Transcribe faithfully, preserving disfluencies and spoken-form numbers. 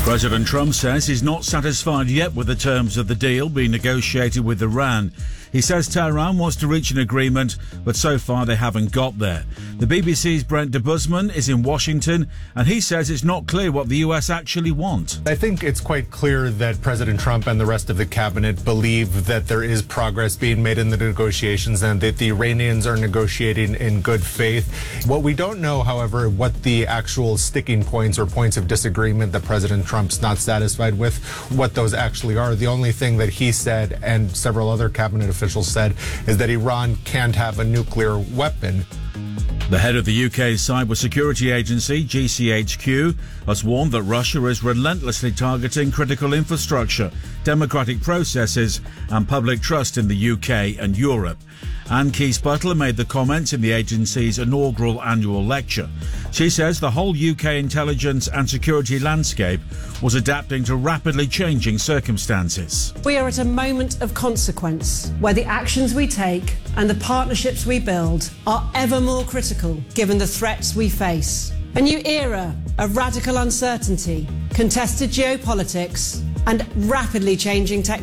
President Trump says he's not satisfied yet with the terms of the deal being negotiated with Iran. He says Tehran wants to reach an agreement, but so far they haven't got there. The B B C's Brent de Busman is in Washington, and he says it's not clear what the U S actually want. I think it's quite clear that President Trump and the rest of the cabinet believe that there is progress being made in the negotiations and that the Iranians are negotiating in good faith. What we don't know, however, what the actual sticking points or points of disagreement that President Trump's not satisfied with, what those actually are. The only thing that he said and several other cabinet officials said is that Iran can't have a nuclear weapon. The head of the U K's cybersecurity agency, G C H Q, has warned that Russia is relentlessly targeting critical infrastructure, democratic processes and public trust in the U K and Europe. Anne Keyes-Butler made the comments in the agency's inaugural annual lecture. She says the whole U K intelligence and security landscape was adapting to rapidly changing circumstances. We are at a moment of consequence where the actions we take and the partnerships we build are ever more critical given the threats we face. A new era of radical uncertainty, contested geopolitics and rapidly changing technology.